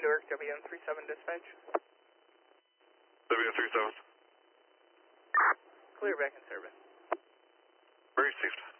Newark, WM37 dispatch. WM37. Clear back in service. Received.